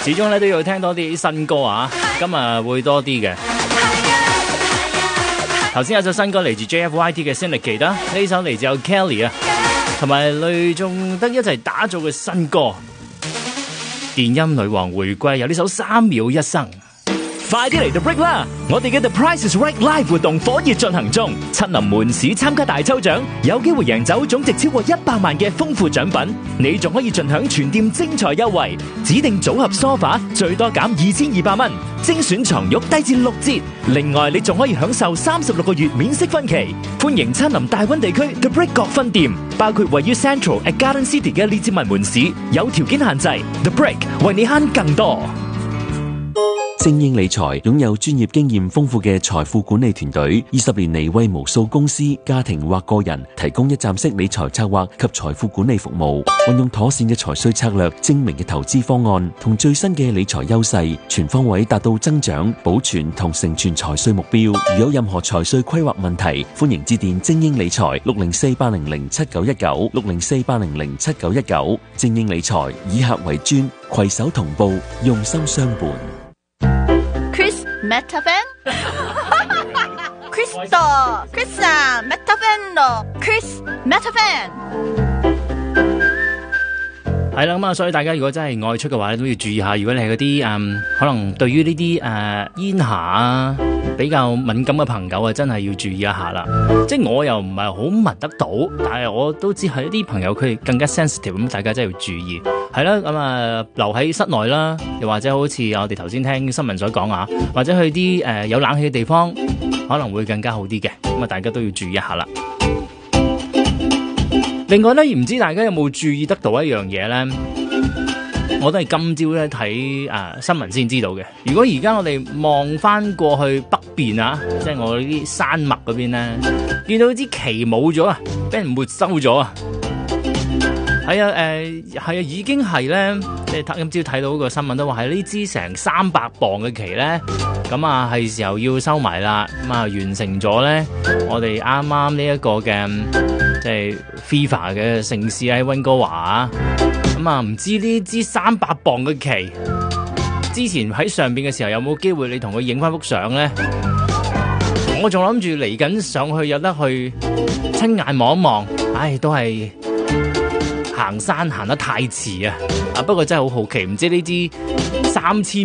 始終咧都要聽多啲新歌啊，今日會多啲嘅。頭先有首新歌嚟自 JFYT 嘅 Syndicate 啦，呢首嚟自有 Kelly 啊，同埋雷仲德一齊打造嘅新歌。電音女王回歸，有呢首3秒1生。快啲嚟 The Break 啦！我哋嘅 The Price is Right Live 活動火熱進行中，親臨門市參加大抽獎，有機會贏走總值超過100萬嘅豐富獎品。你仲可以盡享全店精彩優惠，指定組合 sofa 最多減2200蚊，精選床褥低至6折。另外，你仲可以享受36個月免息分期。歡迎親臨大灣地區 The Break 各分店，包括位於 Central at Garden City 嘅列治文門市，有條件限制。The Break 為你慳更多。 精英理財擁有專業經驗豐富嘅財富管理團隊，20年嚟為無數公司、家庭或個人提供一站式理財策劃及財富管理服務。運用妥善嘅財稅策略、精明嘅投資方案同最新嘅理財優勢，全方位達到增長、保存同成全財稅目標。如有任何財稅規劃問題，歡迎致電精英理財604-800-7919 604-800-7919。精英理財以客為尊，攜手同步，用心相伴。 Chris Metafan Crystal Chris 啊 Metafan 咯 Chris Metafan 係啦，咁啊，所以大家如果真係外出嘅話咧，都要注意下。如果你係嗰啲可能對於呢啲煙霞啊比較敏感嘅朋友啊，真係要注意一下啦。即係我又唔係好聞得到，但係我都知係一啲朋友佢更加 sensitive，咁大家真係要注意。係啦，咁啊留喺室內啦，又或者好似我哋頭先聽新聞所講啊，或者去啲有冷氣嘅地方，可能會更加好啲嘅。咁啊，大家都要注意一下啦。另外咧，唔知大家有冇注意得到一樣嘢咧？我都係今朝咧睇新聞先知道嘅。如果而家我哋望翻過去北邊啊，即係我呢啲山脈嗰邊咧，見到支旗冇咗啊，俾人沒收咗啊！係啊，係啊，已經係咧，即係今朝睇到個新聞都話係呢支成300磅嘅旗咧，咁啊係時候要收埋啦。咁啊完成咗咧，我哋啱啱呢一個嘅即係 FIFA 嘅盛事喺溫哥華啊。咁啊唔知呢支300磅嘅旗，之前喺上邊嘅時候有冇機會你同佢影翻幅相咧？我仲諗住嚟緊上去有得去親眼望一望，唉，都係行山行得太遲啊！不過真係好好奇，唔知呢支3000